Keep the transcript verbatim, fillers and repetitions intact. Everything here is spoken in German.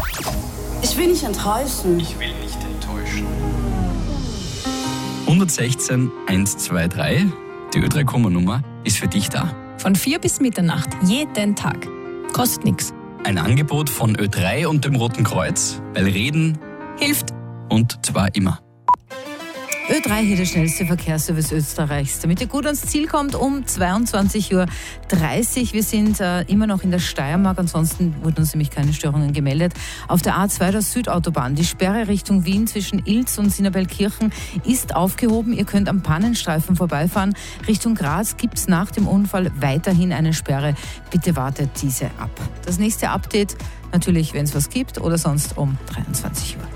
Ich will nicht enttäuschen. Ich will nicht enttäuschen. hundertsechzehn hundertzweiundzwanzig, die Ö drei Komma-Nummer ist für dich da. Von vier bis Mitternacht, jeden Tag. Kostet nichts. Ein Angebot von Ö drei und dem Roten Kreuz, weil Reden hilft und zwar immer. Ö drei hier der schnellste Verkehrsservice Österreichs. Damit ihr gut ans Ziel kommt um zweiundzwanzig Uhr dreißig. Wir sind äh, immer noch in der Steiermark, ansonsten wurden uns nämlich keine Störungen gemeldet. Auf der A zwei der Südautobahn. Die Sperre Richtung Wien zwischen Ilz und Sinabelkirchen ist aufgehoben. Ihr könnt am Pannenstreifen vorbeifahren. Richtung Graz gibt es nach dem Unfall weiterhin eine Sperre. Bitte wartet diese ab. Das nächste Update natürlich, wenn es was gibt, oder sonst um dreiundzwanzig Uhr.